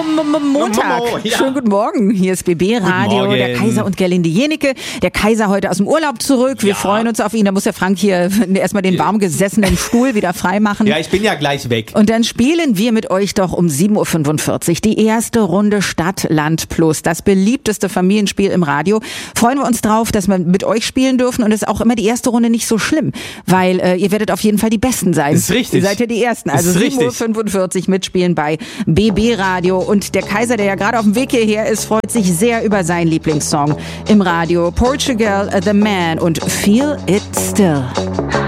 Montag. Ja. Schönen guten Morgen. Hier ist BB Radio, der Kaiser und Gerlinde Jenecke. Der Kaiser heute aus dem Urlaub zurück. Wir freuen uns auf ihn. Da muss der Frank hier erstmal den warm gesessenen Stuhl wieder freimachen. Ja, ich bin ja gleich weg. Und dann spielen wir mit euch doch um 7.45 Uhr die erste Runde Stadt, Land Plus. Das beliebteste Familienspiel im Radio. Freuen wir uns drauf, dass wir mit euch spielen dürfen. Und es ist auch immer die erste Runde nicht so schlimm, weil ihr werdet auf jeden Fall die Besten sein. Das ist richtig. Ihr seid ja die Ersten. Also 7.45 Uhr mitspielen bei BB Radio. Und der Kaiser, der ja gerade auf dem Weg hierher ist, freut sich sehr über seinen Lieblingssong im Radio. Portugal, The Man und Feel It Still.